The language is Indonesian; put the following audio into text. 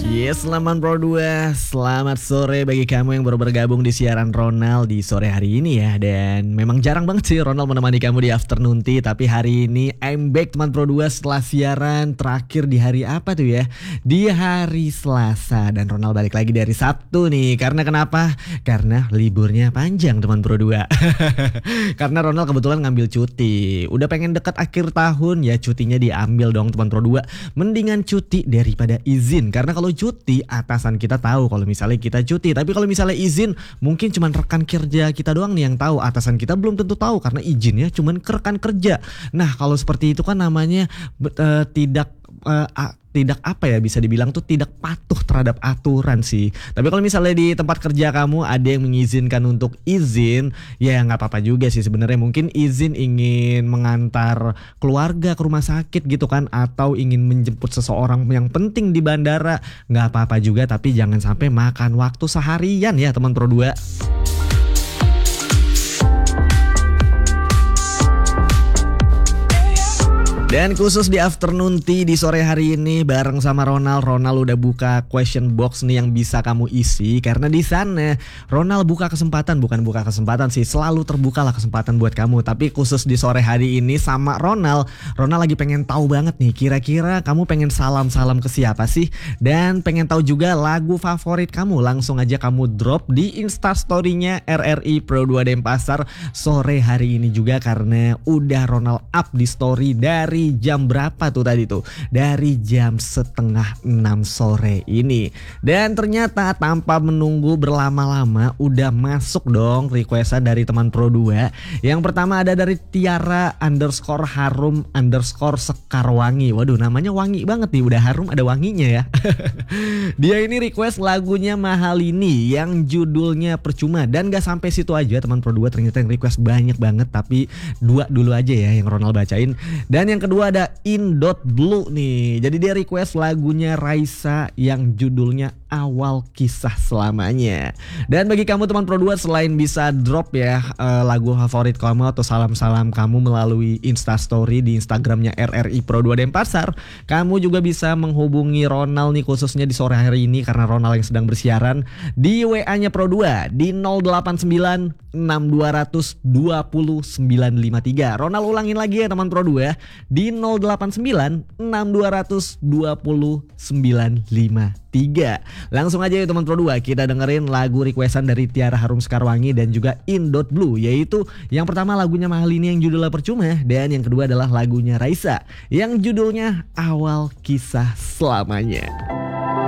Yes, selamat Pro 2. Selamat sore bagi kamu yang baru bergabung di siaran Ronald di sore hari ini ya. Dan memang jarang banget sih Ronald menemani kamu di afternoon tea. Tapi hari ini I'm back teman Pro 2 setelah siaran terakhir di hari apa tuh ya? Di hari Selasa. Dan Ronald balik lagi dari Sabtu nih. Karena kenapa? Karena liburnya panjang teman Pro 2. Karena Ronald kebetulan ngambil cuti. Udah pengen deket akhir tahun ya, cutinya diambil dong teman Pro 2. Mendingan cuti daripada izin. Karena kalau cuti atasan kita tahu kalau misalnya kita cuti, tapi kalau misalnya izin mungkin cuman rekan kerja kita doang nih yang tahu, atasan kita belum tentu tahu karena izinnya cuman ke rekan kerja. Nah kalau seperti itu kan namanya tidak apa ya, bisa dibilang tuh tidak patuh terhadap aturan sih. Tapi kalau misalnya di tempat kerja kamu ada yang mengizinkan untuk izin, ya nggak apa-apa juga sih sebenarnya. Mungkin izin ingin mengantar keluarga ke rumah sakit gitu kan, atau ingin menjemput seseorang yang penting di bandara, nggak apa-apa juga. Tapi jangan sampai makan waktu seharian ya teman Pro 2. Dan khusus di afternoon tea di sore hari ini bareng sama Ronald udah buka question box nih yang bisa kamu isi. Karena di sana Ronald buka kesempatan, bukan buka kesempatan sih, selalu terbuka lah kesempatan buat kamu. Tapi khusus di sore hari ini sama Ronald lagi pengen tahu banget nih, kira-kira kamu pengen salam-salam ke siapa sih? Dan pengen tahu juga lagu favorit kamu. Langsung aja kamu drop di Instastory-nya RRI Pro 2 Denpasar sore hari ini juga. Karena udah Ronald up di story dari jam berapa tuh tadi tuh? Dari jam 5:30 sore ini. Dan ternyata tanpa menunggu berlama-lama udah masuk dong requestan dari teman Pro 2. Yang pertama ada dari Tiara_Harum_Sekarwangi. Waduh, namanya wangi banget nih, udah harum ada wanginya ya. Dia ini request lagunya Mahalini yang judulnya Percuma. Dan gak sampai situ aja teman Pro 2, ternyata yang request banyak banget. Tapi 2 dulu aja ya yang Ronald bacain. Dan yang kedua ada In.Blue nih. Jadi dia request lagunya Raisa yang judulnya Awal Kisah Selamanya. Dan bagi kamu teman Pro 2, selain bisa drop ya lagu favorit kamu atau salam-salam kamu melalui Instastory di Instagramnya RRI Pro 2 Denpasar, kamu juga bisa menghubungi Ronald nih khususnya di sore hari ini karena Ronald yang sedang bersiaran di WA-nya Pro 2 di 089 6200 20953. Ronald ulangin lagi ya teman Pro 2 di 089 6200 20953. Langsung aja ya teman Pro 2, kita dengerin lagu requestan dari Tiara Harum Sekarwangi dan juga In.Blue, yaitu yang pertama lagunya Mahalini yang judulnya Percuma, dan yang kedua adalah lagunya Raisa yang judulnya Awal Kisah Selamanya.